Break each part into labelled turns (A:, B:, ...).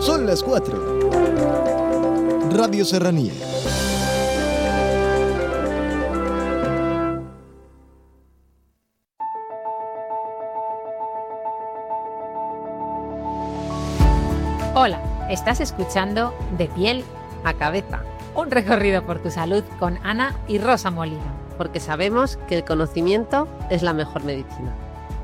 A: Son las 4. Radio Serranía.
B: Hola, estás escuchando De Piel a Cabeza, un recorrido por tu salud con Ana y Rosa Molina,
C: porque sabemos que el conocimiento es la mejor medicina.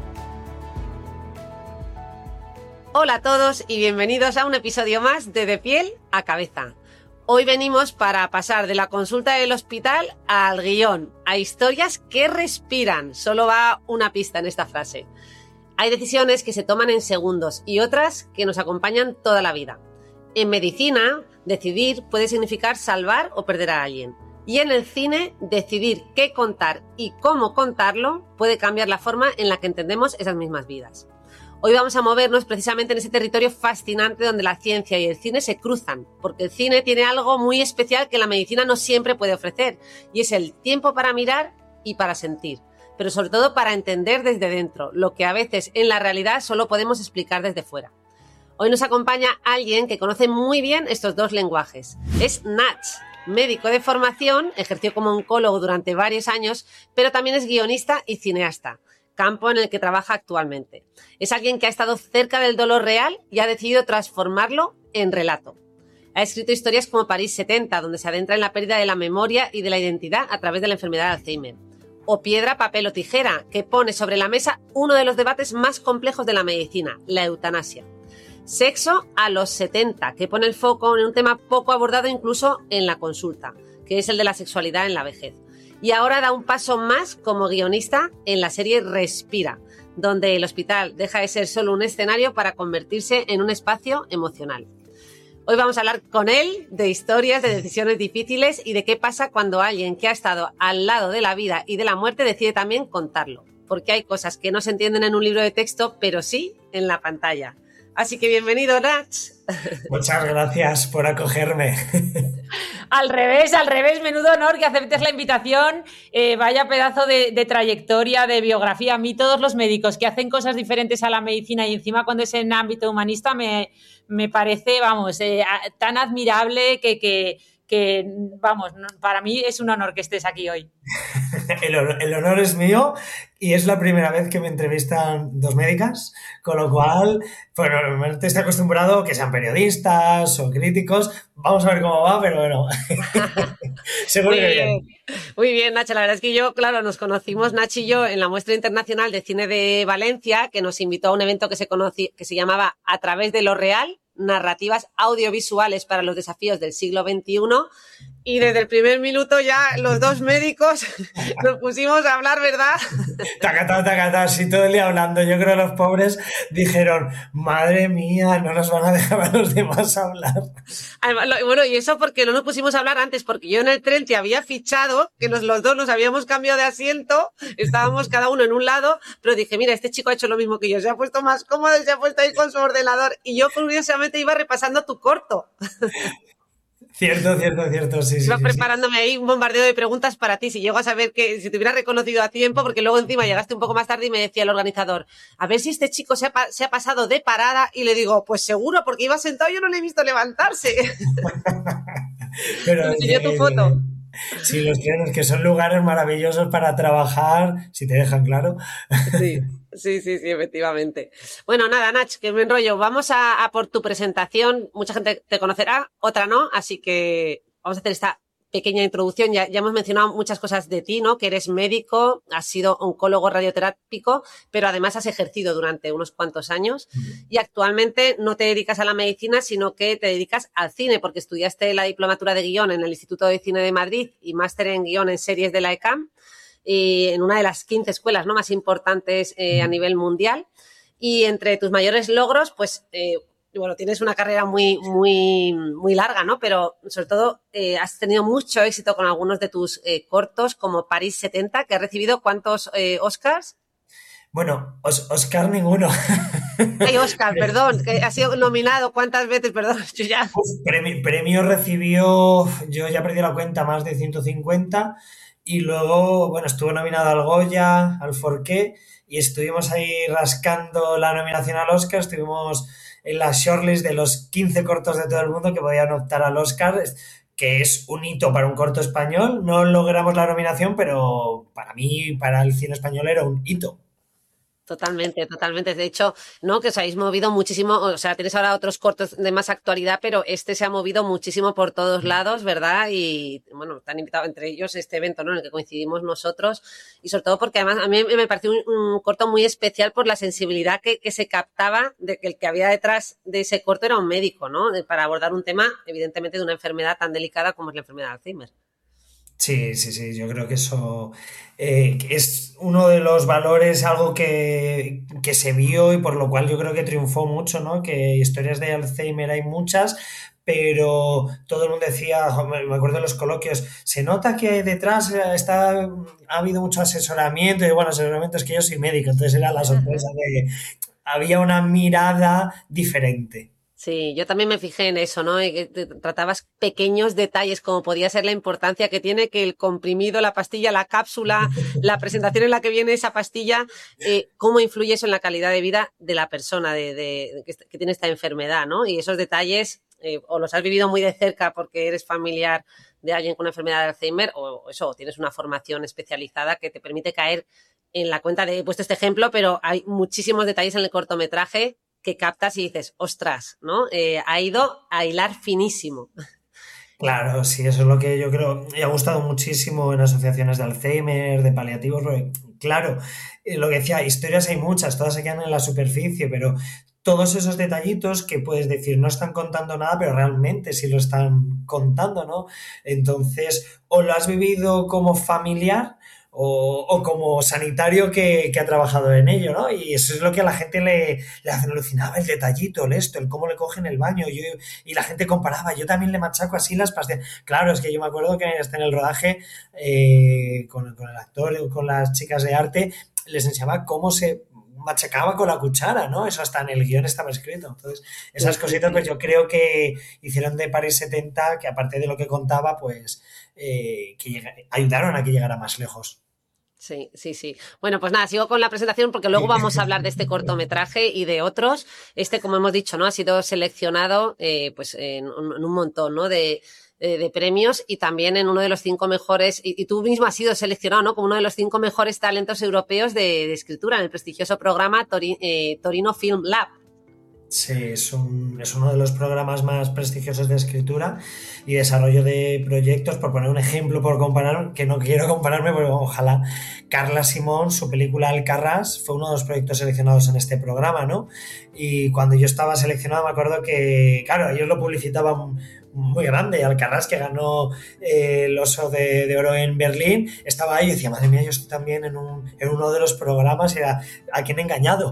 C: Hola a todos y bienvenidos a un episodio más de Piel a Cabeza. Hoy venimos para pasar de la consulta del hospital al guión, a historias que respiran. Solo va una pista en esta frase. Hay decisiones que se toman en segundos y otras que nos acompañan toda la vida. En medicina, decidir puede significar salvar o perder a alguien. Y en el cine, decidir qué contar y cómo contarlo puede cambiar la forma en la que entendemos esas mismas vidas. Hoy vamos a movernos precisamente en ese territorio fascinante donde la ciencia y el cine se cruzan, porque el cine tiene algo muy especial que la medicina no siempre puede ofrecer, y es el tiempo para mirar y para sentir, pero sobre todo para entender desde dentro, lo que a veces en la realidad solo podemos explicar desde fuera. Hoy nos acompaña alguien que conoce muy bien estos dos lenguajes. Es Nach, médico de formación, ejerció como oncólogo durante varios años, pero también es guionista y cineasta, campo en el que trabaja actualmente. Es alguien que ha estado cerca del dolor real y ha decidido transformarlo en relato. Ha escrito historias como París 70, donde se adentra en la pérdida de la memoria y de la identidad a través de la enfermedad de Alzheimer. O Piedra, papel o tijera, que pone sobre la mesa uno de los debates más complejos de la medicina, la eutanasia. Sexo a los 70, que pone el foco en un tema poco abordado incluso en la consulta, que es el de la sexualidad en la vejez. Y ahora da un paso más como guionista en la serie Respira, donde el hospital deja de ser solo un escenario para convertirse en un espacio emocional. Hoy vamos a hablar con él de historias, de decisiones difíciles y de qué pasa cuando alguien que ha estado al lado de la vida y de la muerte decide también contarlo. Porque hay cosas que no se entienden en un libro de texto, pero sí en la pantalla. Así que bienvenido, Nach.
D: Muchas gracias por acogerme.
B: Al revés, menudo honor que aceptes la invitación. Vaya pedazo de trayectoria, de biografía. A mí todos los médicos que hacen cosas diferentes a la medicina y encima cuando es en ámbito humanista me parece, tan admirable que vamos, para mí es un honor que estés aquí hoy.
D: El honor es mío y es la primera vez que me entrevistan dos médicas, con lo cual, bueno, normalmente estoy acostumbrado a que sean periodistas o críticos. Vamos a ver cómo va, pero bueno, seguro que bien.
C: Muy bien, Nacho. La verdad es que nos conocimos, Nach y yo, en la Muestra Internacional de Cine de Valencia, que nos invitó a un evento que se llamaba A través de lo real, narrativas audiovisuales para los desafíos del siglo XXI, y desde el primer minuto ya los dos médicos nos pusimos a hablar, ¿verdad?
D: Tacatá, sí, todo el día hablando. Yo creo que los pobres dijeron, madre mía, no nos van a dejar a los demás hablar.
C: Además, bueno, y eso porque no nos pusimos a hablar antes, porque yo en el tren te había fichado, que los dos nos habíamos cambiado de asiento, estábamos cada uno en un lado, pero dije, mira, este chico ha hecho lo mismo que yo, se ha puesto más cómodo y se ha puesto ahí con su ordenador, y yo curiosamente iba repasando tu corto.
D: Cierto, sí.
C: Iba preparándome ahí un bombardeo de preguntas para ti, si llego a saber que si te hubiera reconocido a tiempo, porque luego encima llegaste un poco más tarde y me decía el organizador, a ver si este chico se ha pasado de parada, y le digo, pues seguro, porque iba sentado y yo no le he visto levantarse.
D: Pero
C: me tu foto.
D: Sí, los trenes, que son lugares maravillosos para trabajar, si te dejan claro.
C: Sí, efectivamente. Bueno, nada, Nach, que me enrollo. Vamos a por tu presentación. Mucha gente te conocerá, otra no, así que vamos a hacer esta pequeña introducción. Ya hemos mencionado muchas cosas de ti, ¿no? Que eres médico, has sido oncólogo radioterápico, pero además has ejercido durante unos cuantos años y actualmente no te dedicas a la medicina, sino que te dedicas al cine, porque estudiaste la diplomatura de guión en el Instituto de Cine de Madrid y máster en guión en series de la ECAM, en una de las 15 escuelas, ¿no?, más importantes a nivel mundial. Y entre tus mayores logros, pues, bueno, tienes una carrera muy larga, ¿no? Pero sobre todo has tenido mucho éxito con algunos de tus cortos, como París 70, que ha recibido ¿cuántos Oscars?
D: Bueno, Oscar ninguno.
C: Ay, Oscar, perdón, que ha sido nominado ¿cuántas veces? Perdón, yo ya...
D: Premio recibió, yo ya perdí la cuenta, más de 150, y luego, bueno, estuvo nominado al Goya, al Forqué, y estuvimos ahí rascando la nominación al Oscar, estuvimos en la shortlist de los 15 cortos de todo el mundo que podían optar al Oscar, que es un hito para un corto español. No logramos la nominación, pero para mí, para el cine español, era un hito.
C: Totalmente, totalmente. De hecho, ¿no? Que os habéis movido muchísimo, o sea, tenéis ahora otros cortos de más actualidad, pero este se ha movido muchísimo por todos lados, ¿verdad? Y bueno, te han invitado entre ellos este evento, ¿no? En el que coincidimos nosotros, y sobre todo porque además a mí me pareció un corto muy especial por la sensibilidad que se captaba de que el que había detrás de ese corto era un médico, ¿no? Para abordar un tema, evidentemente, de una enfermedad tan delicada como es la enfermedad de Alzheimer.
D: Sí, sí, sí, yo creo que eso es uno de los valores, algo que se vio y por lo cual yo creo que triunfó mucho, ¿no? Que historias de Alzheimer hay muchas, pero todo el mundo decía, me acuerdo de los coloquios, se nota que detrás ha habido mucho asesoramiento, y bueno, asesoramiento es que yo soy médico, entonces era la sorpresa de había una mirada diferente.
C: Sí, yo también me fijé en eso, ¿no? Y que tratabas pequeños detalles, como podía ser la importancia que tiene que el comprimido, la pastilla, la cápsula, la presentación en la que viene esa pastilla, cómo influye eso en la calidad de vida de la persona que tiene esta enfermedad, ¿no? Y esos detalles, o los has vivido muy de cerca porque eres familiar de alguien con una enfermedad de Alzheimer, o eso, o tienes una formación especializada que te permite caer en la cuenta he puesto este ejemplo, pero hay muchísimos detalles en el cortometraje que captas y dices, ostras, ¿no? Ha ido a hilar finísimo.
D: Claro, sí, eso es lo que yo creo. Me ha gustado muchísimo en asociaciones de Alzheimer, de paliativos, porque, claro, lo que decía, historias hay muchas, todas se quedan en la superficie, pero todos esos detallitos que puedes decir no están contando nada, pero realmente sí lo están contando, ¿no? Entonces, o lo has vivido como familiar o como sanitario que ha trabajado en ello, ¿no? Y eso es lo que a la gente le hace alucinaba, el detallito, el cómo le cogen el baño. Y la gente comparaba, yo también le machaco así las pastillas. Claro, es que yo me acuerdo que hasta en el rodaje con el actor, con las chicas de arte, les enseñaba cómo se machacaba con la cuchara, ¿no? Eso hasta en el guión estaba escrito. Entonces, esas cositas, pues yo creo que hicieron de París 70, que aparte de lo que contaba, pues ayudaron a que llegara más lejos.
C: Sí, sí, sí. Bueno, pues nada, sigo con la presentación porque luego vamos a hablar de este cortometraje y de otros. Este, como hemos dicho, ¿no? Ha sido seleccionado pues en un montón, ¿no? de premios y también en uno de los 5 mejores, y tú mismo has sido seleccionado, ¿no? Como uno de los 5 mejores talentos europeos de escritura en el prestigioso programa Torino Film Lab.
D: Sí, es uno de los programas más prestigiosos de escritura y desarrollo de proyectos. Por poner un ejemplo, por comparar, que no quiero compararme, pero ojalá, Carla Simón, su película Alcarrás, fue uno de los proyectos seleccionados en este programa, ¿no? Y cuando yo estaba seleccionado me acuerdo que, claro, ellos lo publicitaban muy grande. Alcarrás, que ganó el Oso de Oro en Berlín, estaba ahí y decía, madre mía, yo estoy también en uno de los programas, y era, ¿a quién he engañado?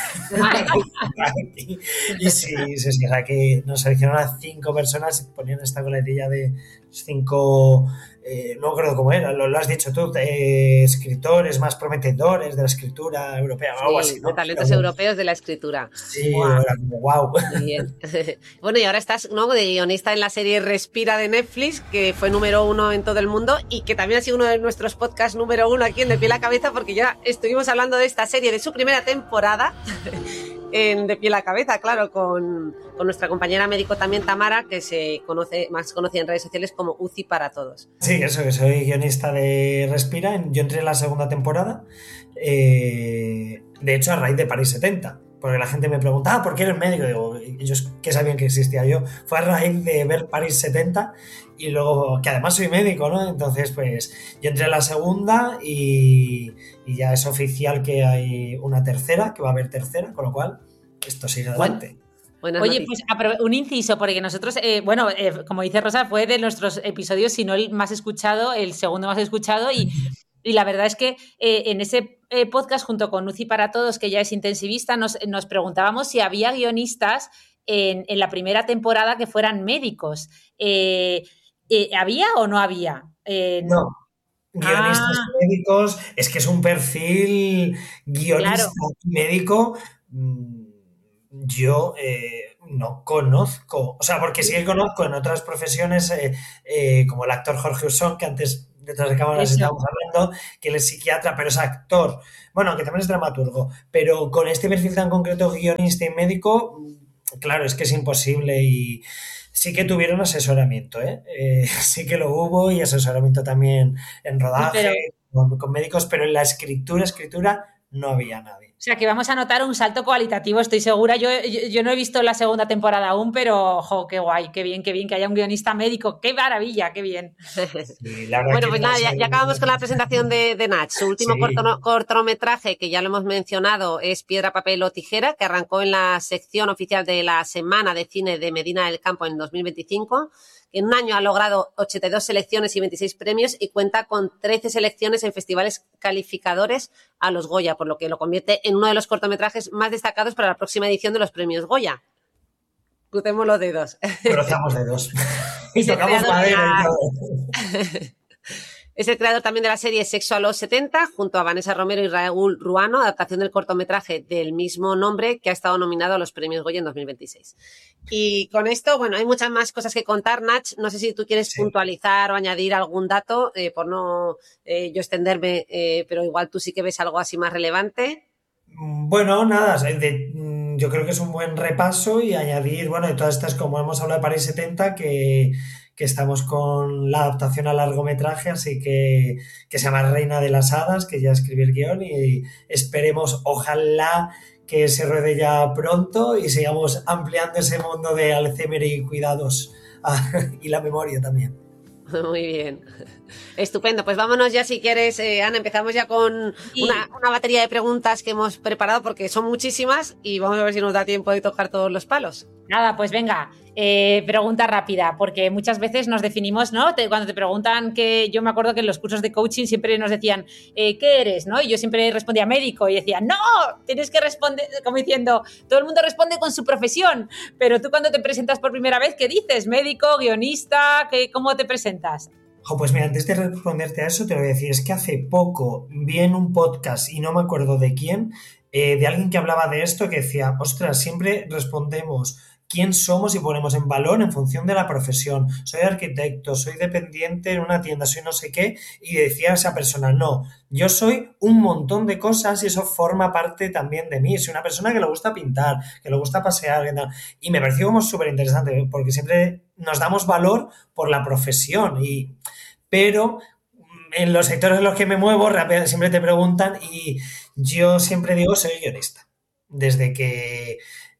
D: Y sí, o sea, que nos seleccionaron a 5 personas y ponían esta coletilla de 5, no recuerdo cómo era, lo has dicho tú, escritores más prometedores de la escritura europea, o algo así, ¿no?
C: De talentos europeos de la escritura.
D: Sí, wow. Era como wow.
C: Muy bien. Bueno, y ahora estás, ¿no?, de guionista en la serie Respira de Netflix, que fue número 1 en todo el mundo y que también ha sido uno de nuestros podcasts número 1 aquí en De Piel a Cabeza, porque ya estuvimos hablando de esta serie, de su primera temporada en De Piel a Cabeza, claro, con nuestra compañera médico también, Tamara, que se conoce, más conocida en redes sociales como UCI para todos.
D: Sí, eso, que soy guionista de Respira. Yo entré en la segunda temporada, de hecho a raíz de París 70, porque la gente me pregunta, ¿por qué eres médico? Digo, ellos que sabían que existía yo. Fue a raíz de ver París 70 y luego, que además soy médico, ¿no? Entonces, pues yo entré en la segunda y ya es oficial que hay una tercera, que va a haber tercera, con lo cual esto sigue adelante.
B: Oye, pues un inciso, porque nosotros, como dice Rosa, fue de nuestros episodios, si no el más escuchado, el segundo más escuchado, y la verdad es que en ese podcast, junto con UCI para Todos, que ya es intensivista, nos preguntábamos si había guionistas en la primera temporada que fueran médicos. ¿Había o no había?
D: No. Guionistas médicos, es que es un perfil guionista médico. Yo no conozco, o sea, porque sí que conozco en otras profesiones, como el actor Jorge Usón, que antes detrás de cámaras
B: Eso.
D: estábamos hablando, que él es psiquiatra, pero es actor, bueno, aunque también es dramaturgo, pero con este perfil tan concreto, guionista y médico, claro, es que es imposible y sí que tuvieron asesoramiento, ¿eh? Sí que lo hubo y asesoramiento también en
B: Sí,
D: rodaje,
B: pero
D: con médicos, pero en la escritura no había nadie.
B: o sea, que vamos a notar un salto cualitativo, estoy segura. Yo no he visto la segunda temporada aún, pero jo, qué guay, qué bien que haya un guionista médico. Qué maravilla, qué bien.
D: Y la verdad
C: Bueno,
D: que
C: pues
D: no
C: nada,
D: sé,
C: ya acabamos con la presentación de Nach. Su último
D: sí,
C: cortometraje, que ya lo hemos mencionado, es Piedra, Papel o Tijera, que arrancó en la sección oficial de la Semana de Cine de Medina del Campo en 2025. En un año ha logrado 82 selecciones y 26 premios y cuenta con 13 selecciones en festivales calificadores a los Goya, por lo que lo convierte en uno de los cortometrajes más destacados para la próxima edición de los premios Goya. Crucemos los dedos.
D: cruzamos dedos y
C: Es el
D: tocamos
C: creador de
D: madera y
C: la-
D: todo.
C: Es el creador también de la serie Sexo a los 70, junto a Vanessa Romero y Raúl Ruano, adaptación del cortometraje del mismo nombre que ha estado nominado a los premios Goya en 2026. Y con esto, bueno, hay muchas más cosas que contar, Nach. No sé si tú quieres
D: Sí.
C: puntualizar o añadir algún dato, por no yo extenderme, pero igual tú sí que ves algo así más relevante.
D: Bueno, nada, yo creo que es un buen repaso y añadir, bueno, de todas estas, como hemos hablado de París 70, que estamos con la adaptación a largometraje, así que se llama Reina de las Hadas, que ya escribí el guión y esperemos, ojalá que se ruede ya pronto y sigamos ampliando ese mundo de Alzheimer y cuidados y la memoria también.
C: Muy bien. Estupendo. Pues vámonos ya, si quieres, Ana. Empezamos ya con
B: Y-
C: una batería de preguntas que hemos preparado porque son muchísimas y vamos a ver si nos da tiempo de tocar todos los palos.
B: Nada, pues venga, pregunta rápida, porque muchas veces nos definimos, ¿no? Cuando te preguntan, que yo me acuerdo que en los cursos de coaching siempre nos decían, ¿qué eres? ¿No? Y yo siempre respondía médico y decía, no, tienes que responder, como diciendo, todo el mundo responde con su profesión, pero tú cuando te presentas por primera vez, ¿qué dices? ¿Médico, guionista? ¿Cómo te presentas?
D: Pues mira, antes de responderte a eso, te voy a decir, es que hace poco vi en un podcast, y no me acuerdo de quién, de alguien que hablaba de esto, que decía, ostras, siempre respondemos quién somos y ponemos en valor en función de la profesión. Soy arquitecto, soy dependiente en una tienda, soy no sé qué, y decía a esa persona, no, yo soy un montón de cosas y eso forma parte también de mí. Soy una persona que le gusta pintar, que le gusta pasear, que tal. Y me pareció como súper interesante, porque siempre nos damos valor por la profesión, pero en los sectores en los que me muevo siempre te preguntan y yo siempre digo soy guionista. Desde que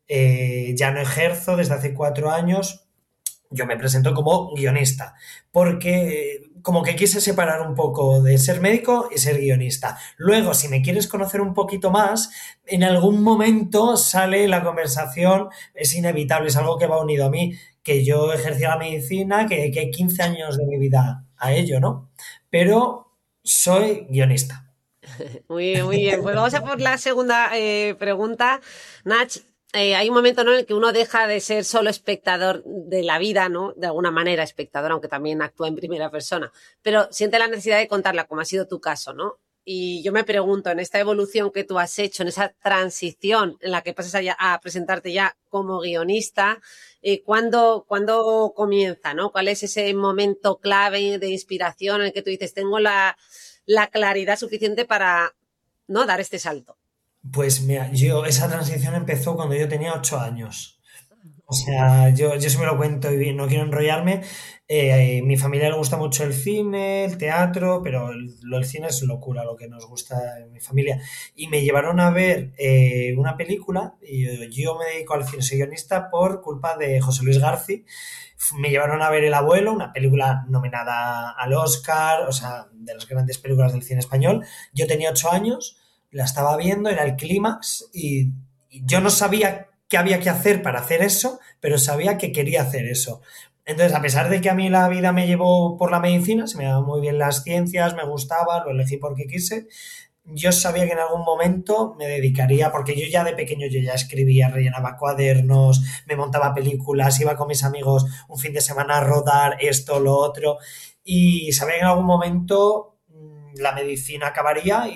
D: ya no ejerzo, desde hace 4 años, yo me presento como guionista, porque como que quise separar un poco de ser médico y ser guionista. Luego, si me quieres conocer un poquito más, en algún momento sale la conversación, es inevitable, es algo que va unido a mí, que yo ejercí la medicina, que hay 15 años de mi vida a ello, ¿no? Pero soy guionista.
C: Muy, muy bien. Pues vamos a por la segunda pregunta. Nach, hay un momento, ¿no?, en el que uno deja de ser solo espectador de la vida, ¿no? De alguna manera espectador, aunque también actúa en primera persona, pero siente la necesidad de contarla, como ha sido tu caso, ¿no? Y yo me pregunto, en esta evolución que tú has hecho, en esa transición en la que pasas a presentarte ya como guionista, ¿cuándo comienza, ¿no? ¿Cuál es ese momento clave de inspiración en el que tú dices, tengo la claridad suficiente para, ¿no?, dar este salto?
D: Pues mira, esa transición empezó cuando yo tenía 8 años. O sea, yo sí me lo cuento y no quiero enrollarme. Mi familia le gusta mucho el cine, el teatro, pero el cine es locura, lo que nos gusta en mi familia. Y me llevaron a ver una película, y yo me dedico al cine, soy guionista por culpa de José Luis García. Me llevaron a ver El Abuelo, una película nominada al Oscar, o sea, de las grandes películas del cine español. Yo tenía 8 años, la estaba viendo, era el clímax y yo no sabía qué había que hacer para hacer eso, pero sabía que quería hacer eso. Entonces, a pesar de que a mí la vida me llevó por la medicina, se me daban muy bien las ciencias, me gustaba, lo elegí porque quise, yo sabía que en algún momento me dedicaría, porque yo ya de pequeño yo ya escribía, rellenaba cuadernos, me montaba películas, iba con mis amigos un fin de semana a rodar esto, lo otro, y sabía que en algún momento la medicina acabaría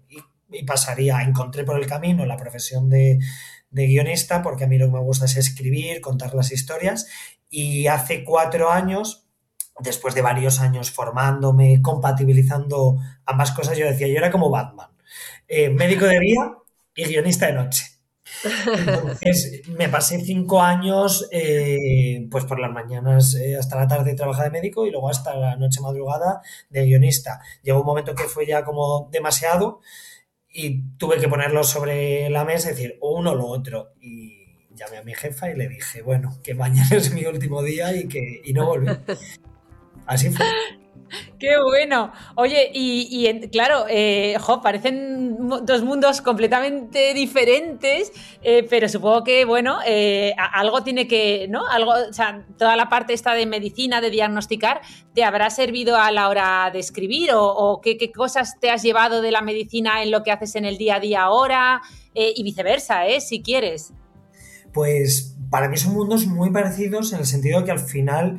D: y pasaría. Encontré por el camino la profesión de guionista, porque a mí lo que me gusta es escribir, contar las historias, y hace 4 años después de varios años formándome, compatibilizando ambas cosas, yo decía, yo era como Batman, médico de día y guionista de noche. Entonces me pasé 5 años, pues por las mañanas hasta la tarde trabajar de médico y luego hasta la noche madrugada de guionista. Llegó un momento que fue ya como demasiado y tuve que ponerlo sobre la mesa y decir o uno o lo otro. Y llamé a mi jefa y le dije, bueno, que mañana es mi último día y no volví. Así fue.
B: ¡Qué bueno! Oye, claro, parecen dos mundos completamente diferentes, pero supongo que, bueno, algo tiene que, ¿no? Algo, o sea, toda la parte esta de medicina, de diagnosticar, ¿te habrá servido a la hora de escribir? ¿O qué cosas te has llevado de la medicina en lo que haces en el día a día ahora? Y viceversa, si quieres.
D: Pues para mí son mundos muy parecidos en el sentido que al final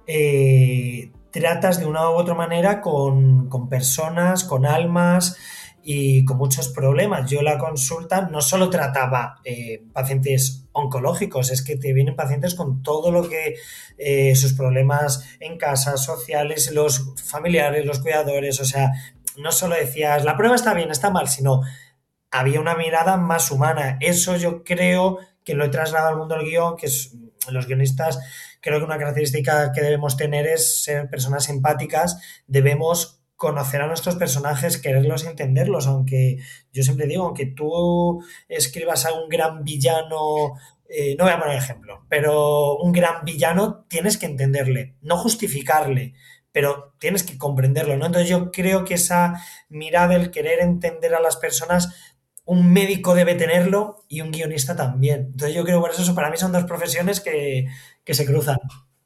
D: tratas de una u otra manera con personas, con almas y con muchos problemas. Yo la consulta no solo trataba pacientes oncológicos, es que te vienen pacientes con todo lo que sus problemas en casa, sociales, los familiares, los cuidadores, o sea, no solo decías la prueba está bien, está mal, sino había una mirada más humana. Eso yo creo que lo he trasladado al mundo del guión, que es, los guionistas, creo que una característica que debemos tener es ser personas empáticas, debemos conocer a nuestros personajes, quererlos y entenderlos, aunque yo siempre digo, aunque tú escribas a un gran villano, no voy a poner ejemplo, pero un gran villano tienes que entenderle, no justificarle, pero tienes que comprenderlo, ¿no? Entonces yo creo que esa mirada, el querer entender a las personas, un médico debe tenerlo y un guionista también. Entonces yo creo que por eso para mí son dos profesiones que se cruzan.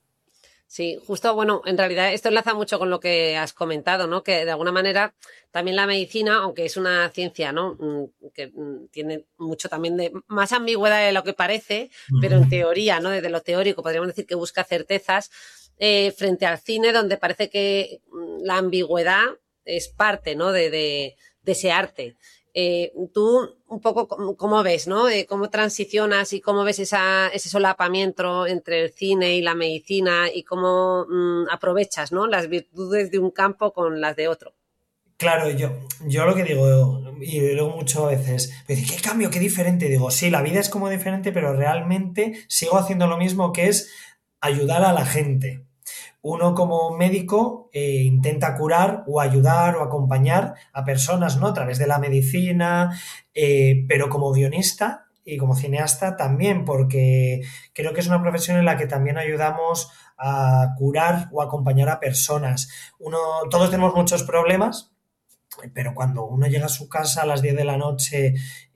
C: Sí, justo, bueno, en realidad esto enlaza mucho con lo que has comentado, ¿no? Que de alguna manera también la medicina, aunque es una ciencia, ¿no? Que tiene mucho también de más ambigüedad de lo que parece, pero en teoría, ¿no? Desde lo teórico podríamos decir que busca certezas frente al cine, donde parece que la ambigüedad es parte, ¿no? De ese arte. Tú un poco cómo ves, ¿no? Cómo transicionas y cómo ves ese solapamiento entre el cine y la medicina y cómo aprovechas, ¿no? Las virtudes de un campo con las de otro.
D: Claro, yo lo que digo, y luego muchas veces, me dicen, ¿qué cambio? ¿Qué diferente? Digo, sí, la vida es como diferente, pero realmente sigo haciendo lo mismo, que es ayudar a la gente. Uno como médico intenta curar o ayudar o acompañar a personas, ¿no? A través de la medicina, pero como guionista y como cineasta también, porque creo que es una profesión en la que también ayudamos a curar o acompañar a personas. Todos tenemos muchos problemas, pero cuando uno llega a su casa a las 10 de la noche,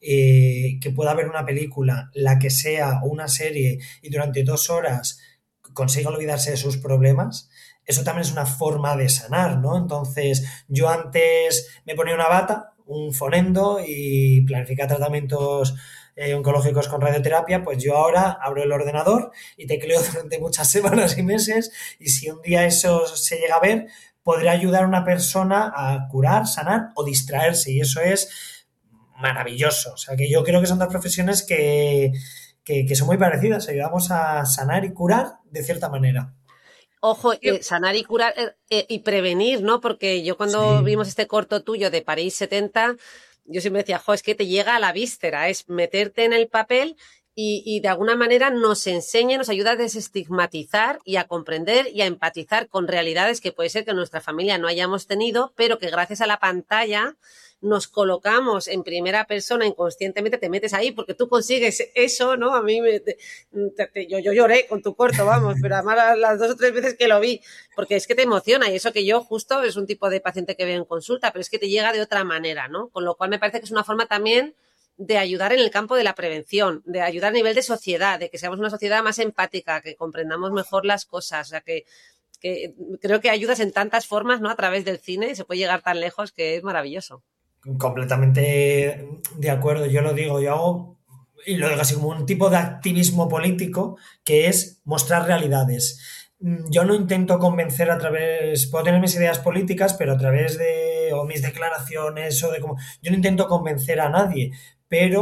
D: que pueda ver una película, la que sea, o una serie, y durante 2 horas consiga olvidarse de sus problemas, eso también es una forma de sanar, ¿no? Entonces, yo antes me ponía una bata, un fonendo y planificaba tratamientos oncológicos con radioterapia, pues yo ahora abro el ordenador y tecleo durante muchas semanas y meses, y si un día eso se llega a ver, podré ayudar a una persona a curar, sanar o distraerse, y eso es maravilloso. O sea, que yo creo que son dos profesiones que son muy parecidas, ayudamos a sanar y curar de cierta manera.
C: Ojo, sanar y curar y prevenir, ¿no? Porque yo cuando vimos este corto tuyo de París 70, yo siempre decía, es que te llega a la víscera, es meterte en el papel y de alguna manera nos enseña, nos ayuda a desestigmatizar y a comprender y a empatizar con realidades que puede ser que en nuestra familia no hayamos tenido, pero que gracias a la pantalla nos colocamos en primera persona, inconscientemente te metes ahí porque tú consigues eso, ¿no? A mí yo lloré con tu corto, vamos, pero además las 2 o 3 veces que lo vi, porque es que te emociona, y eso que yo justo es un tipo de paciente que veo en consulta, pero es que te llega de otra manera, ¿no? Con lo cual me parece que es una forma también de ayudar en el campo de la prevención, de ayudar a nivel de sociedad, de que seamos una sociedad más empática, que comprendamos mejor las cosas, o sea, que creo que ayudas en tantas formas, ¿no? A través del cine, y se puede llegar tan lejos que es maravilloso.
D: Completamente de acuerdo, yo lo digo, yo hago, y lo digo así, como un tipo de activismo político que es mostrar realidades. Yo no intento convencer puedo tener mis ideas políticas, pero a través de mis declaraciones yo no intento convencer a nadie, pero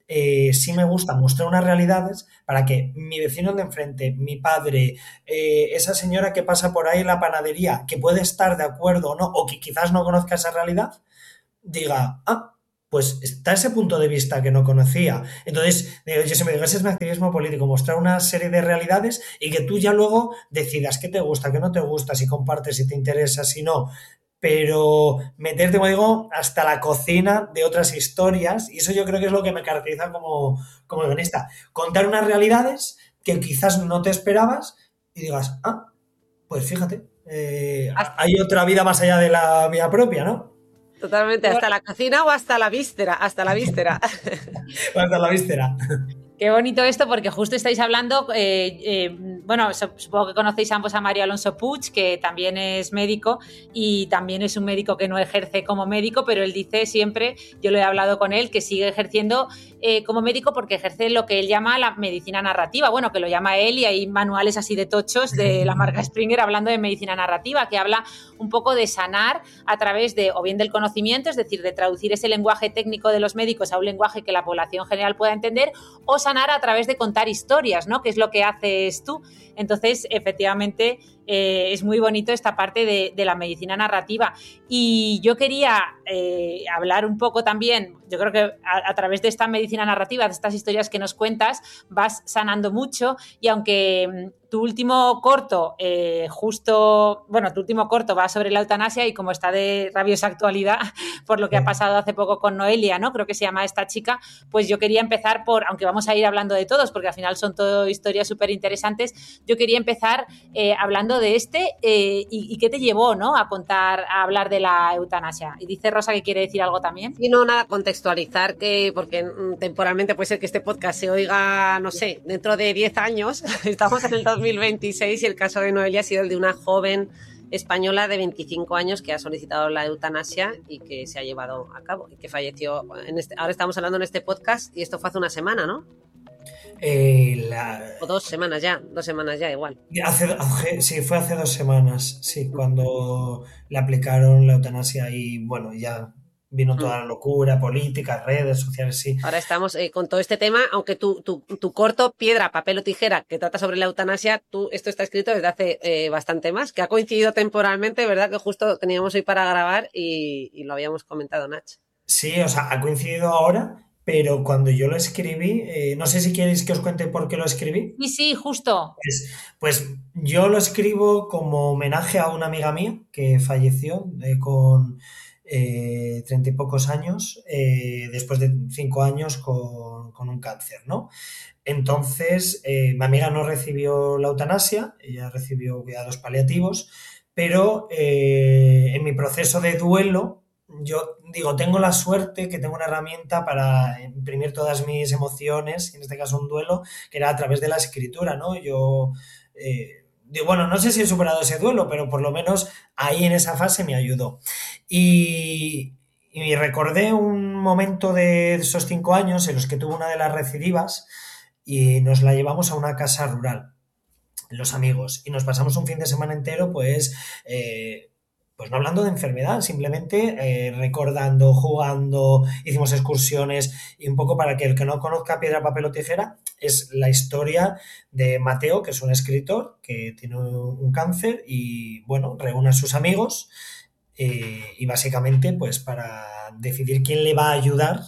D: sí me gusta mostrar unas realidades para que mi vecino de enfrente, mi padre, esa señora que pasa por ahí en la panadería, que puede estar de acuerdo o no, o que quizás no conozca esa realidad, diga, pues está ese punto de vista que no conocía. Entonces, yo siempre digo, ese es mi activismo político, mostrar una serie de realidades y que tú ya luego decidas qué te gusta, qué no te gusta, si compartes, si te interesa, si no. Pero meterte, como digo, hasta la cocina de otras historias, y eso yo creo que es lo que me caracteriza como guionista. Contar unas realidades que quizás no te esperabas y digas, pues fíjate, hay otra vida más allá de la mía propia, ¿no?
C: Totalmente, hasta la cocina o hasta la víscera, hasta la víscera.
D: Hasta la víscera.
B: Qué bonito esto, porque justo estáis hablando, bueno, supongo que conocéis ambos a Mario Alonso Puig, que también es médico y también es un médico que no ejerce como médico, pero él dice siempre, yo lo he hablado con él, que sigue ejerciendo como médico porque ejerce lo que él llama la medicina narrativa, bueno, que lo llama él, y hay manuales así de tochos de la marca Springer hablando de medicina narrativa, que habla un poco de sanar a través de, o bien del conocimiento, es decir, de traducir ese lenguaje técnico de los médicos a un lenguaje que la población general pueda entender, o sanar a través de contar historias, ¿no? Que es lo que haces tú. Entonces, efectivamente, es muy bonito esta parte de la medicina narrativa. Y yo quería hablar un poco también, yo creo que a través de esta medicina narrativa, de estas historias que nos cuentas, vas sanando mucho, y aunque tu último corto, tu último corto va sobre la eutanasia y como está de rabiosa actualidad por lo que ha pasado hace poco con Noelia, ¿no? Creo que se llama esta chica, pues yo quería empezar aunque vamos a ir hablando de todos, porque al final son todo historias súper interesantes, yo quería empezar hablando de y qué te llevó, ¿no? A hablar de la eutanasia. Y dice Rosa que quiere decir algo también.
C: Y no, nada, contextualizar porque temporalmente puede ser que este podcast se oiga, no sé, dentro de 10 años, estamos en el 2026 y el caso de Noelia ha sido el de una joven española de 25 años que ha solicitado la eutanasia y que se ha llevado a cabo y que falleció. Ahora estamos hablando en este podcast y esto fue hace una semana, ¿no? O 2 semanas ya, igual.
D: Sí, fue hace 2 semanas, sí, cuando le aplicaron la eutanasia y bueno, ya vino toda la locura, política, redes sociales, sí.
C: Ahora estamos con todo este tema, aunque tu corto, Piedra, Papel o Tijera, que trata sobre la eutanasia, esto está escrito desde hace bastante más, que ha coincidido temporalmente, ¿verdad? Que justo teníamos hoy para grabar y lo habíamos comentado, Nach.
D: Sí, o sea, ha coincidido ahora, pero cuando yo lo escribí, no sé si queréis que os cuente por qué lo escribí.
B: Sí, justo.
D: Pues yo lo escribo como homenaje a una amiga mía que falleció con 30 y pocos años, después de 5 años con un cáncer, ¿no? Entonces, mi amiga no recibió la eutanasia, ella recibió cuidados paliativos, pero en mi proceso de duelo, yo digo, tengo la suerte que tengo una herramienta para imprimir todas mis emociones, en este caso un duelo, que era a través de la escritura, ¿no? Yo digo, bueno, no sé si he superado ese duelo, pero por lo menos ahí en esa fase me ayudó. Y recordé un momento de esos 5 años en los que tuve una de las recidivas y nos la llevamos a una casa rural, los amigos, y nos pasamos un fin de semana entero, pues no hablando de enfermedad, simplemente recordando, jugando, hicimos excursiones, y un poco para que el que no conozca Piedra, Papel o Tijera, es la historia de Mateo, que es un escritor que tiene un cáncer y, bueno, reúne a sus amigos y básicamente, pues para decidir quién le va a ayudar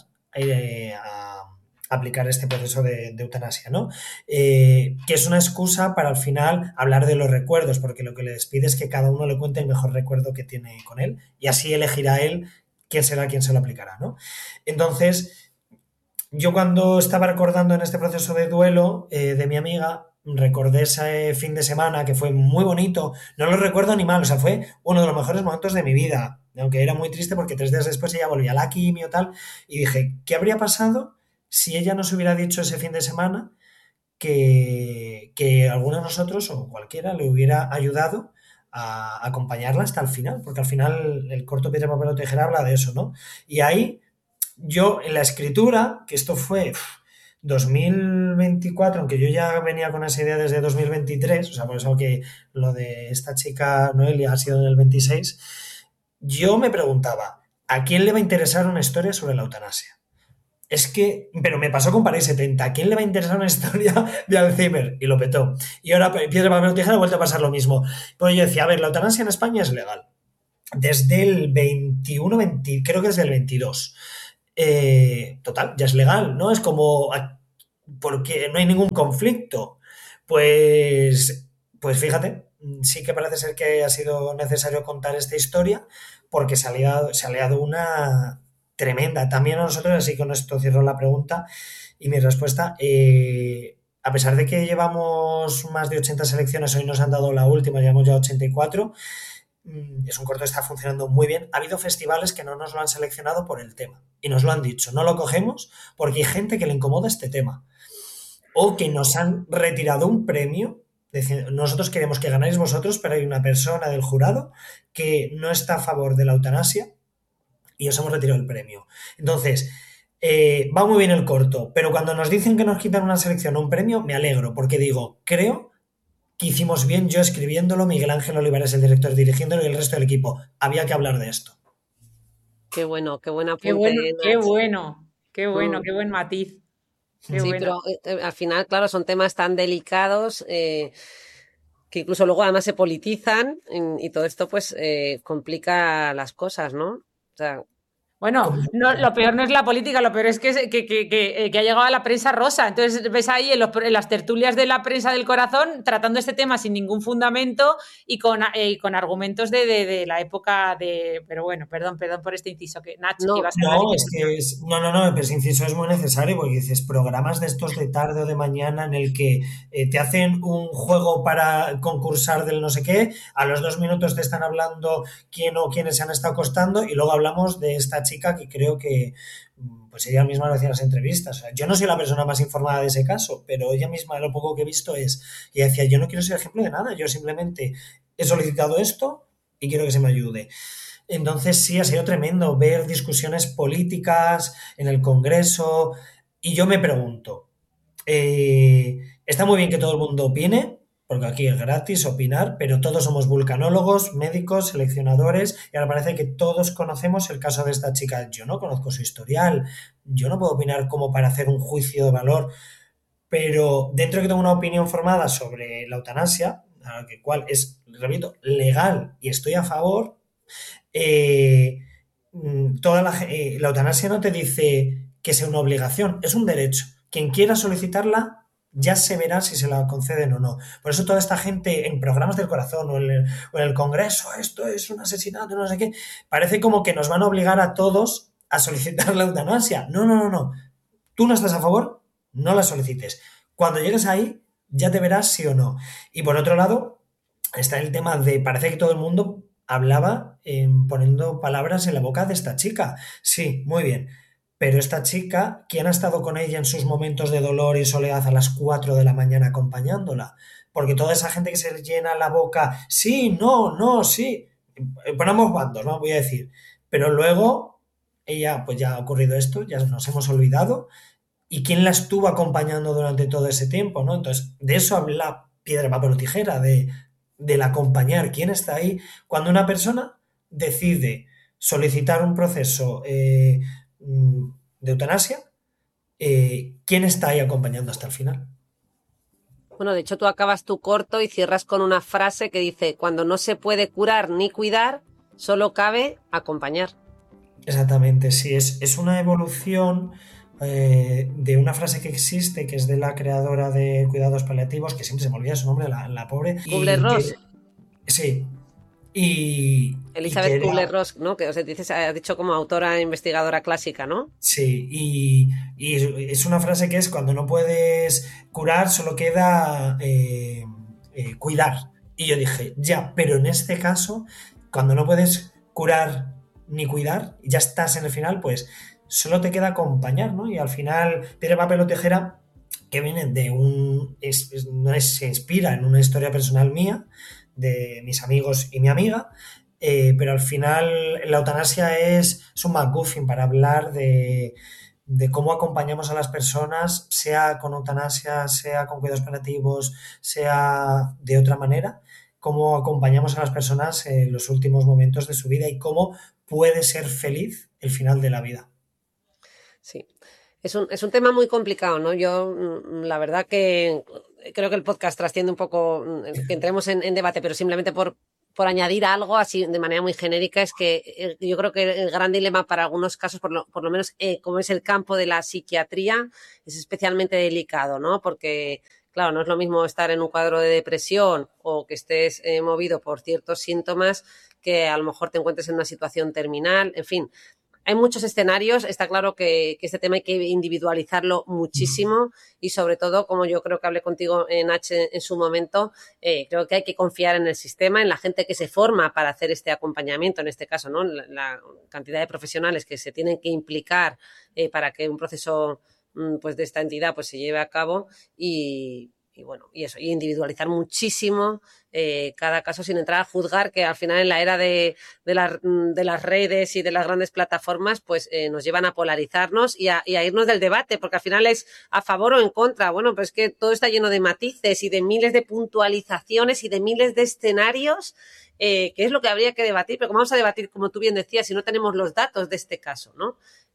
D: a aplicar este proceso de eutanasia, ¿no? Que es una excusa para al final hablar de los recuerdos, porque lo que le pide es que cada uno le cuente el mejor recuerdo que tiene con él y así elegirá él quién será quien se lo aplicará, ¿no? Entonces, yo cuando estaba recordando en este proceso de duelo de mi amiga, recordé ese fin de semana que fue muy bonito, no lo recuerdo ni mal, o sea, fue uno de los mejores momentos de mi vida, aunque era muy triste porque 3 días después ella volvía a la quimio y tal, y dije, ¿qué habría pasado si ella nos hubiera dicho ese fin de semana que alguno de nosotros o cualquiera le hubiera ayudado a acompañarla hasta el final? Porque al final el corto Piedra, Papel o Tijera habla de eso, ¿no? Y ahí yo en la escritura, que esto fue 2024, aunque yo ya venía con esa idea desde 2023, o sea, por eso que lo de esta chica Noelia ha sido en el 26, yo me preguntaba, ¿a quién le va a interesar una historia sobre la eutanasia? es que, pero me pasó con París 70. ¿A quién le va a interesar una historia de Alzheimer? Y lo petó. Y ahora piedra, papel o tijera ha vuelto a pasar lo mismo. Pues yo decía, a ver, la eutanasia en España es legal. Desde el 21, creo que desde el 22. Total, ya es legal, ¿no? Es como, porque no hay ningún conflicto. Pues fíjate, sí que parece ser que ha sido necesario contar esta historia porque se ha liado una tremenda. También a nosotros, así que con esto cierro la pregunta y mi respuesta. A pesar de que llevamos más de 80 selecciones, hoy nos han dado la última, llevamos ya 84. Es un corto que está funcionando muy bien. Ha habido festivales que no nos lo han seleccionado por el tema y nos lo han dicho, no lo cogemos porque hay gente que le incomoda este tema o que nos han retirado un premio diciendo, nosotros queremos que ganáis vosotros, pero hay una persona del jurado que no está a favor de la eutanasia y os hemos retirado el premio. Entonces, va muy bien el corto, pero cuando nos dicen que nos quitan una selección o un premio, me alegro porque digo, creo que hicimos bien yo escribiéndolo, Miguel Ángel Olivares, el director, dirigiéndolo y el resto del equipo. Había que hablar de esto.
C: Qué bueno, qué buen apunte.
B: Qué bueno, qué
C: Nach.
B: bueno, qué bueno, qué buen matiz. Qué
C: Sí,
B: bueno.
C: pero al final, claro, son temas tan delicados que incluso luego además se politizan y todo esto pues complica las cosas, ¿no? O sea,
B: Bueno, no, lo peor no es la política, lo peor es que ha llegado a la prensa rosa. Entonces ves ahí en las tertulias de la prensa del corazón tratando este tema sin ningún fundamento y con argumentos de la época de... Pero bueno, perdón por este inciso, que Nacho,
C: no,
B: que ibas a hablar.
D: No, es que no, pero ese inciso es muy necesario porque dices, programas de estos de tarde o de mañana en el que te hacen un juego para concursar del no sé qué, a los 2 minutos te están hablando quién o quiénes se han estado acostando y luego hablamos de esta chica que creo que pues ella misma lo hacía en las entrevistas. O sea, yo no soy la persona más informada de ese caso, pero ella misma lo poco que he visto es, y decía, yo no quiero ser ejemplo de nada, yo simplemente he solicitado esto y quiero que se me ayude. Entonces sí, ha sido tremendo ver discusiones políticas en el Congreso y yo me pregunto, está muy bien que todo el mundo opine, porque aquí es gratis opinar, pero todos somos vulcanólogos, médicos, seleccionadores y ahora parece que todos conocemos el caso de esta chica. Yo no conozco su historial, yo no puedo opinar como para hacer un juicio de valor, pero dentro de que tengo una opinión formada sobre la eutanasia, a la cual es, repito, legal y estoy a favor, la eutanasia no te dice que sea una obligación, es un derecho. Quien quiera solicitarla ya se verá si se la conceden o no. Por eso toda esta gente en programas del corazón o en el Congreso, esto es un asesinato, no sé qué, parece como que nos van a obligar a todos a solicitar la eutanasia. No. Tú no estás a favor, no la solicites. Cuando llegues ahí, ya te verás sí o no. Y por otro lado, está el tema de, parece que todo el mundo hablaba poniendo palabras en la boca de esta chica. Sí, muy bien. Pero esta chica, ¿quién ha estado con ella en sus momentos de dolor y soledad a las 4 de la mañana acompañándola? Porque toda esa gente que se llena la boca, sí, no, sí, por ambos bandos, ¿no? Voy a decir. Pero luego, ella, pues ya ha ocurrido esto, ya nos hemos olvidado. ¿Y quién la estuvo acompañando durante todo ese tiempo, no? Entonces, de eso habla piedra, papel o tijera, del acompañar. ¿Quién está ahí? Cuando una persona decide solicitar un proceso de eutanasia, ¿quién está ahí acompañando hasta el final?
C: bueno, de hecho tú acabas tu corto y cierras con una frase que dice, cuando no se puede curar ni cuidar, solo cabe acompañar.
D: Exactamente, sí, es una evolución de una frase que existe, que es de la creadora de cuidados paliativos, que siempre se me olvida su nombre, la pobre.
C: Kubler-Ross.
D: Sí. Y
C: Elizabeth Kubler-Ross, ¿no? Que ha dicho como autora e investigadora clásica, ¿no?
D: Sí, y es una frase que es cuando no puedes curar, solo queda cuidar. Y yo dije, ya, pero en este caso, cuando no puedes curar ni cuidar, ya estás en el final, pues solo te queda acompañar, ¿no? Y al final, piedra, papel o tijera, que vienen de se inspira en una historia personal mía, de mis amigos y mi amiga, pero al final la eutanasia es un MacGuffin para hablar de cómo acompañamos a las personas, sea con eutanasia, sea con cuidados paliativos, sea de otra manera, cómo acompañamos a las personas en los últimos momentos de su vida y cómo puede ser feliz el final de la vida.
C: Sí. Es un tema muy complicado, ¿no? Yo, la verdad que creo que el podcast trasciende un poco, que entremos en debate, pero simplemente por añadir algo así de manera muy genérica, es que yo creo que el gran dilema para algunos casos, por lo menos como es el campo de la psiquiatría, es especialmente delicado, ¿no? Porque, claro, no es lo mismo estar en un cuadro de depresión o que estés movido por ciertos síntomas que a lo mejor te encuentres en una situación terminal, en fin. Hay muchos escenarios, está claro que este tema hay que individualizarlo muchísimo y sobre todo, como yo creo que hablé contigo Nach en su momento, creo que hay que confiar en el sistema, en la gente que se forma para hacer este acompañamiento, en este caso, ¿no? La cantidad de profesionales que se tienen que implicar para que un proceso pues de esta entidad pues se lleve a cabo y bueno, y eso, y individualizar muchísimo cada caso sin entrar a juzgar, que al final en la era de las redes y de las grandes plataformas pues nos llevan a polarizarnos y a irnos del debate, porque al final es a favor o en contra. Bueno, pues es que todo está lleno de matices y de miles de puntualizaciones y de miles de escenarios que es lo que habría que debatir, pero ¿cómo vamos a debatir, como tú bien decías, si no tenemos los datos de este caso, ¿no?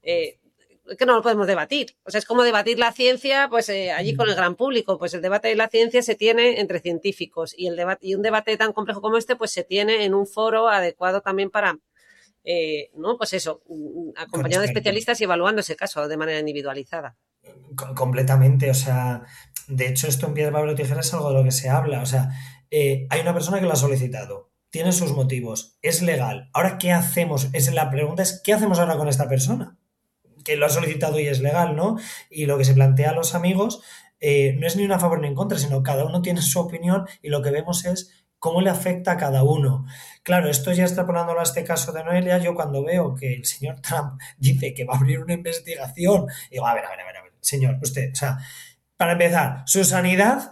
C: Que no lo podemos debatir. O sea, es como debatir la ciencia, pues allí con el gran público. Pues el debate de la ciencia se tiene entre científicos y un debate tan complejo como este, pues se tiene en un foro adecuado también para, ¿no? Pues eso, acompañado de especialistas y evaluando ese caso de manera individualizada.
D: Completamente, o sea, de hecho esto en Piedra, Papel o Tijera es algo de lo que se habla, o sea, hay una persona que lo ha solicitado, tiene sus motivos, es legal. Ahora, ¿qué hacemos? La pregunta es, ¿qué hacemos ahora con esta persona? Que lo ha solicitado y es legal, ¿no? Y lo que se plantea a los amigos no es ni una a favor ni en contra, sino cada uno tiene su opinión y lo que vemos es cómo le afecta a cada uno. Claro, esto ya extrapolándolo a este caso de Noelia, yo cuando veo que el señor Trump dice que va a abrir una investigación, digo, a ver, señor, usted, o sea, para empezar, su sanidad,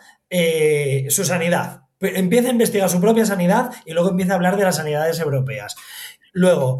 D: empieza a investigar su propia sanidad y luego empieza a hablar de las sanidades europeas. Luego,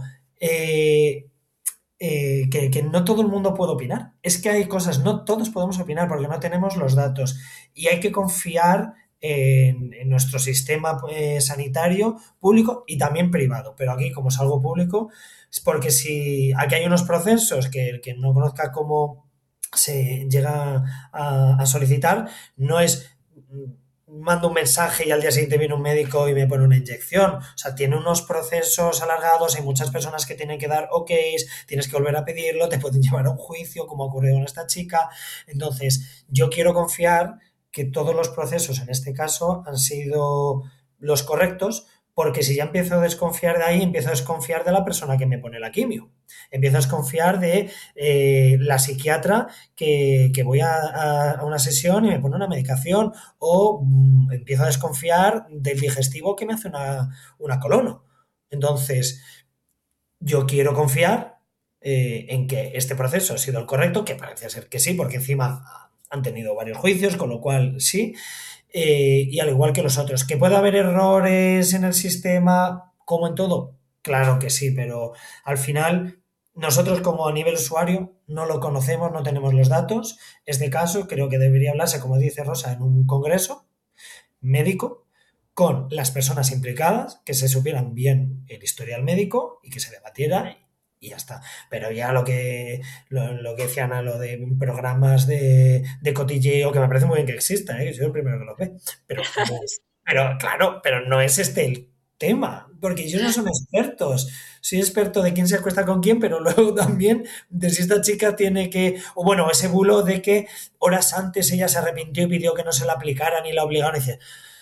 D: que no todo el mundo puede opinar. Es que hay cosas, no todos podemos opinar porque no tenemos los datos y hay que confiar en nuestro sistema sanitario público y también privado. Pero aquí, como es algo público, es porque si aquí hay unos procesos que el que no conozca cómo se llega a solicitar, no es mando un mensaje y al día siguiente viene un médico y me pone una inyección. O sea, tiene unos procesos alargados, hay muchas personas que tienen que dar ok's, tienes que volver a pedirlo, te pueden llevar a un juicio, como ha ocurrido con esta chica. Entonces, yo quiero confiar que todos los procesos, en este caso, han sido los correctos, porque si ya empiezo a desconfiar de ahí, empiezo a desconfiar de la persona que me pone la quimio. Empiezo a desconfiar de la psiquiatra que voy a una sesión y me pone una medicación, o empiezo a desconfiar del digestivo que me hace una colono. Entonces, yo quiero confiar en que este proceso ha sido el correcto, que parece ser que sí, porque encima han tenido varios juicios, con lo cual sí. Y al igual que los otros, ¿que puede haber errores en el sistema como en todo? Claro que sí, pero al final nosotros como a nivel usuario no lo conocemos, no tenemos los datos. Este caso creo que debería hablarse, como dice Rosa, en un congreso médico con las personas implicadas, que se supieran bien el historial médico y que se debatiera y ya está. Pero ya lo que decía Ana, lo de programas de cotilleo, que me parece muy bien que exista, que soy el primero que lo ve. Pero claro, pero no es este el tema, porque ellos no son expertos. Soy experto de quién se acuesta con quién, pero luego también de si esta chica tiene que... O bueno, ese bulo de que horas antes ella se arrepintió y pidió que no se la aplicaran y la obligaron y dice...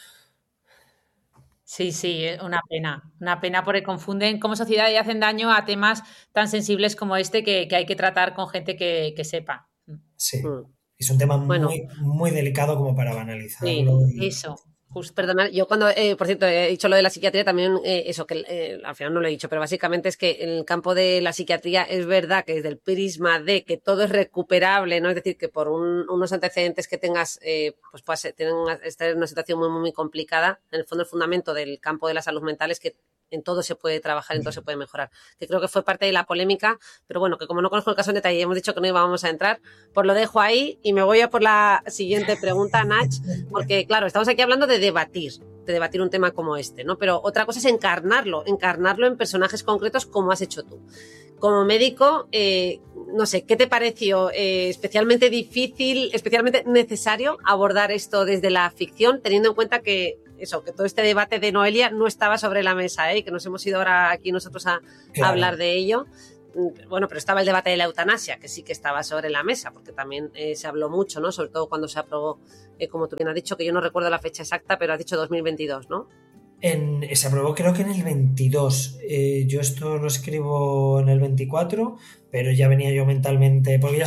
B: Sí, una pena porque confunden como sociedad y hacen daño a temas tan sensibles como este que hay que tratar con gente que sepa.
D: Sí, es un tema muy delicado como para banalizarlo.
B: Sí, eso.
C: Justo, perdona, yo cuando, por cierto, he dicho lo de la psiquiatría también, eso, que al final no lo he dicho, pero básicamente es que en el campo de la psiquiatría es verdad que desde el prisma de que todo es recuperable, ¿no? Es decir, que por unos antecedentes que tengas, pues puedas estar en una situación muy complicada. En el fondo, el fundamento del campo de la salud mental es que en todo se puede trabajar, en todo se puede mejorar. Que creo que fue parte de la polémica, pero bueno, que como no conozco el caso en detalle y hemos dicho que no íbamos a entrar, pues lo dejo ahí y me voy a por la siguiente pregunta, Nach, porque claro, estamos aquí hablando de debatir un tema como este, ¿no? Pero otra cosa es encarnarlo en personajes concretos como has hecho tú. como médico, no sé, ¿qué te pareció especialmente difícil, especialmente necesario abordar esto desde la ficción, teniendo en cuenta que todo este debate de Noelia no estaba sobre la mesa, que nos hemos ido ahora aquí nosotros a hablar de ello? Bueno, pero estaba el debate de la eutanasia, que sí que estaba sobre la mesa, porque también se habló mucho, ¿no? Sobre todo cuando se aprobó, como tú bien has dicho, que yo no recuerdo la fecha exacta, pero has dicho 2022, ¿no?
D: Se aprobó creo que en el 22. Yo esto lo escribo en el 24, pero ya venía yo mentalmente, porque ya